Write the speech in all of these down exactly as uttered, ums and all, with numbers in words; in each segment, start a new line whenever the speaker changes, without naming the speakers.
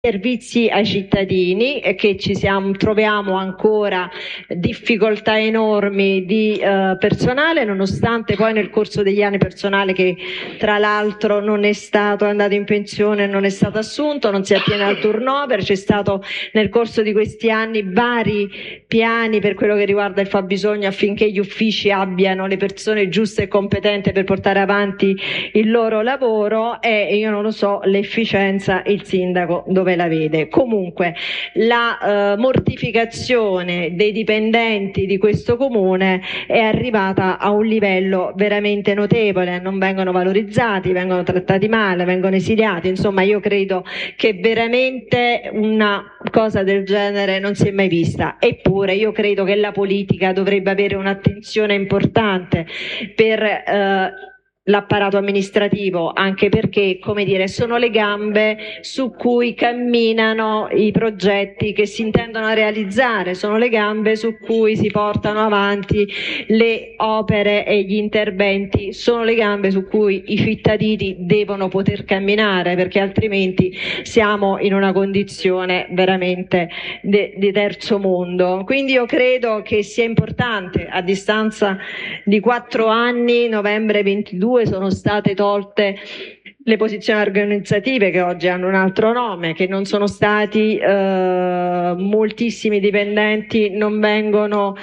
servizi ai cittadini e che ci siamo, troviamo ancora difficoltà enormi di eh, personale, nonostante poi nel corso degli anni personale che tra l'altro non è stato andato in pensione, non è stato assunto, non si attiene al turnover. C'è stato nel corso di questi anni vari piani per quello che riguarda il fabbisogno affinché gli uffici abbiano le persone giuste e competenti per portare avanti il loro lavoro, e io non lo so l'efficienza il sindaco dove la vede. Comunque la eh, mortificazione dei dipendenti di questo comune è arrivata a un livello veramente notevole, non vengono valorizzati, vengono trattati male, vengono esiliati. Insomma, io credo che veramente una cosa del genere non si è mai vista. Eppure io credo che la politica dovrebbe avere un'attenzione importante per eh, l'apparato amministrativo, anche perché, come dire, sono le gambe su cui camminano i progetti che si intendono realizzare, sono le gambe su cui si portano avanti le opere e gli interventi, sono le gambe su cui i cittadini devono poter camminare, perché altrimenti siamo in una condizione veramente di terzo mondo. Quindi io credo che sia importante, a distanza di quattro anni, novembre ventidue sono state tolte le posizioni organizzative che oggi hanno un altro nome, che non sono stati eh, moltissimi dipendenti, non vengono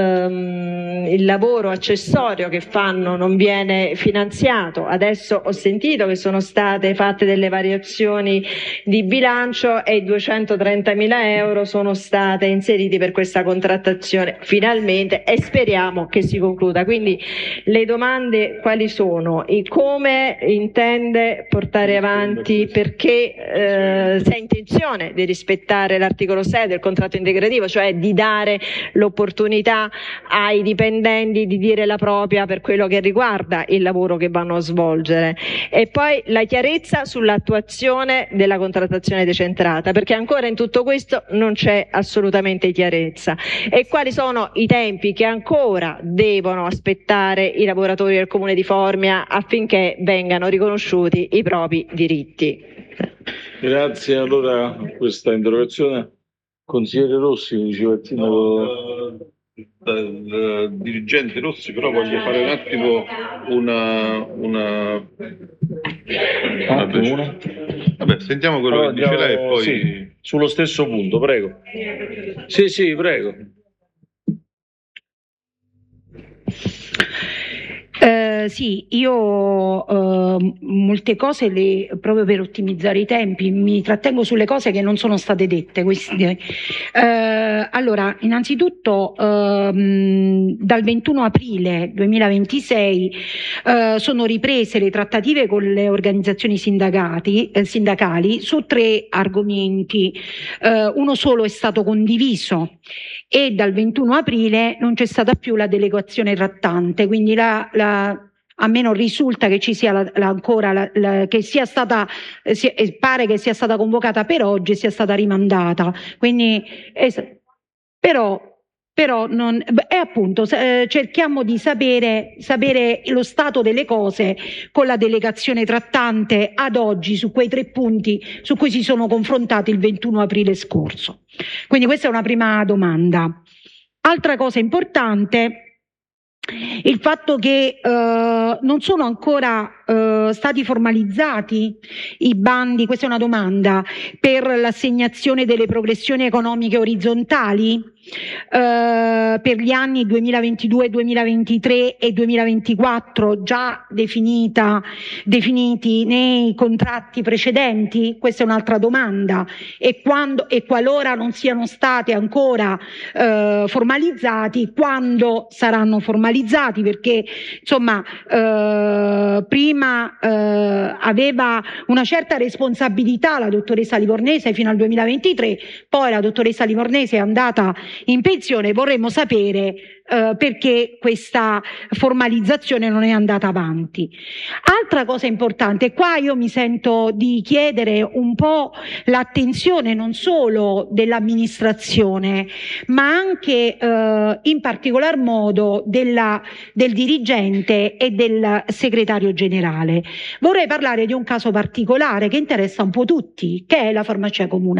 ehm, il lavoro accessorio che fanno non viene finanziato. Adesso ho sentito che sono state fatte delle variazioni di bilancio e duecentotrentamila euro sono state inseriti per questa contrattazione finalmente, e speriamo che si concluda. Quindi le domande quali sono? E come intende portare avanti, perché eh, se ha intenzione di rispettare l'articolo sei del contratto integrativo, cioè di dare l'opportunità ai dipendenti di dire la propria per quello che riguarda il lavoro che vanno a svolgere, e poi la chiarezza sull'attuazione della contrattazione decentrata, perché ancora in tutto questo non c'è assolutamente chiarezza, e quali sono i tempi che ancora devono aspettare i lavoratori del Comune di Formia affinché vengano riconosciuti i propri diritti.
Grazie. Allora, a questa interrogazione, consigliere Rossi, diceva il sindaco.
Dal dirigente Rossi, però voglio fare un attimo una, una...
Vabbè, una?
Vabbè, sentiamo quello allora, che dice lei e poi
sì, sullo stesso punto, prego. Sì, sì, prego.
Eh, sì, io eh, molte cose, le, proprio per ottimizzare i tempi, mi trattengo sulle cose che non sono state dette. Questi, eh, allora, innanzitutto ehm, dal ventuno aprile duemilaventisei eh, sono riprese le trattative con le organizzazioni sindacati, eh, sindacali su tre argomenti. Eh, uno solo è stato condiviso, e dal ventuno aprile non c'è stata più la delegazione trattante, quindi la, la a me non risulta che ci sia la, la, ancora la, la, che sia stata eh, si, eh, pare che sia stata convocata per oggi e sia stata rimandata, quindi eh, però però non, e appunto eh, cerchiamo di sapere, sapere lo stato delle cose con la delegazione trattante ad oggi su quei tre punti su cui si sono confrontati il ventuno aprile scorso. Quindi questa è una prima domanda. Altra cosa importante, il fatto che eh, non sono ancora eh, stati formalizzati i bandi, questa è una domanda, per l'assegnazione delle progressioni economiche orizzontali eh, per gli anni duemilaventidue, duemilaventitré e duemilaventiquattro, già definita, definiti nei contratti precedenti. Questa è un'altra domanda, e, quando, e qualora non siano stati ancora eh, formalizzati, quando saranno formalizzati? Perché insomma eh, prima eh, aveva una certa responsabilità la dottoressa Livornese fino al duemilaventitré, poi la dottoressa Livornese è andata in pensione. Vorremmo sapere eh, perché questa formalizzazione non è andata avanti. Altra cosa importante, e qua io mi sento di chiedere un po' l'attenzione non solo dell'amministrazione, ma anche eh, in particolar modo della, del dirigente e del segretario generale. Vorrei parlare di un caso particolare che interessa un po' tutti, che è la farmacia comunale.